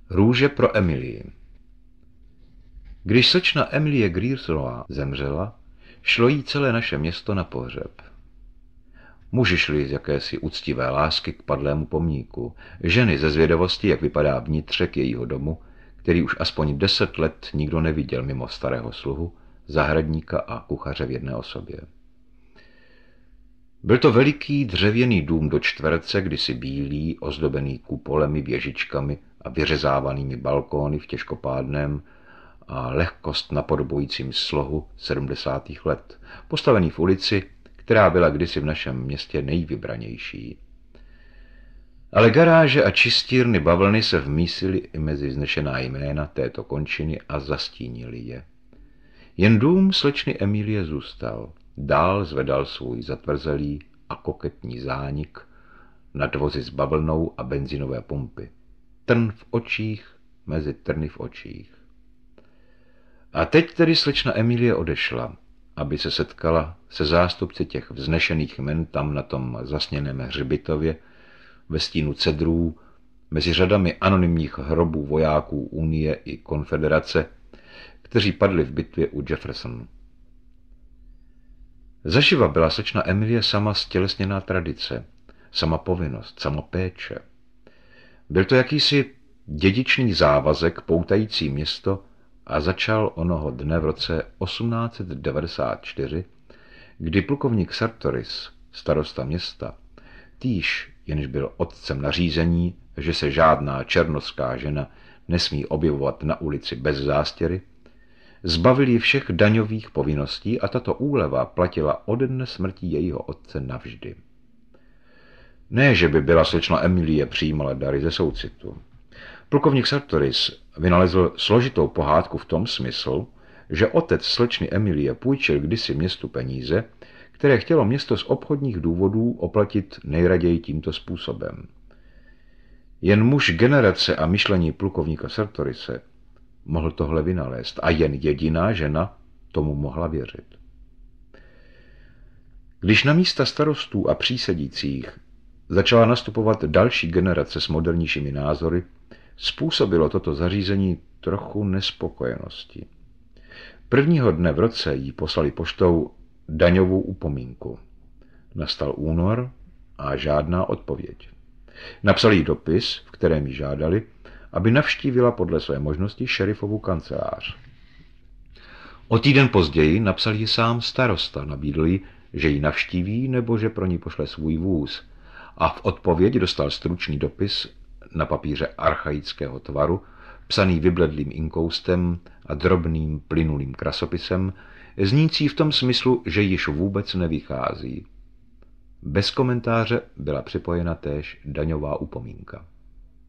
Růže pro Emilii. Když slečna Emilie Griersová zemřela, šlo jí celé naše město na pohřeb. Muži šli z jakési úctivé lásky k padlému pomníku, ženy ze zvědavosti, jak vypadá vnitřek jejího domu, který už aspoň 10 let nikdo neviděl mimo starého sluhu, zahradníka a kuchaře v jedné osobě. Byl to veliký dřevěný dům do čtverce, kdysi bílý, ozdobený kupolemi, věžičkami a vyřezávanými balkóny v těžkopádném a lehkost napodobujícím slohu 70. let, postavený v ulici, která byla kdysi v našem městě nejvybranější. Ale garáže a čistírny bavlny se vmísily i mezi vznešená jména této končiny a zastínili je. Jen dům slečny Emilie zůstal. Dál zvedal svůj zatvrzelý a koketní zánik nad vozy s bavlnou a benzinové pumpy. Trn v očích mezi trny v očích. A teď tedy slečna Emilie odešla, aby se setkala se zástupci těch vznešených jmen tam na tom zasněném hřbitově, ve stínu cedrů, mezi řadami anonymních hrobů vojáků Unie i Konfederace, kteří padli v bitvě u Jeffersonu. Zaživa byla slečna Emilie sama stělesněná tradice, sama povinnost, sama péče. Byl to jakýsi dědičný závazek poutající město a začal onoho dne v roce 1894, kdy plukovník Sartoris, starosta města, týž jenž byl otcem nařízení, že se žádná černošská žena nesmí objevovat na ulici bez zástěry, zbavil ji všech daňových povinností a tato úleva platila ode dne smrti jejího otce navždy. Ne, že by byla slečna Emilie přijímala dary ze soucitu. Plukovník Sartoris vynalezl složitou pohádku v tom smyslu, že otec slečny Emilie půjčil kdysi městu peníze, které chtělo město z obchodních důvodů oplatit nejraději tímto způsobem. Jen muž generace a myšlení plukovníka Sartorise mohl tohle vynalézt a jen jediná žena tomu mohla věřit. Když na místa starostů a přísedících začala nastupovat další generace s modernějšími názory, způsobilo toto zařízení trochu nespokojenosti. Prvního dne v roce jí poslali poštou daňovou upomínku. Nastal únor a žádná odpověď. Napsali jí dopis, v kterém jí žádali, aby navštívila podle své možnosti šerifovu kancelář. O týden později napsal jí sám starosta, nabídl jí, že ji navštíví nebo že pro ní pošle svůj vůz, a v odpověď dostal stručný dopis na papíře archaického tvaru, psaný vybledlým inkoustem a drobným plynulým krasopisem, znící v tom smyslu, že již vůbec nevychází. Bez komentáře byla připojena též daňová upomínka.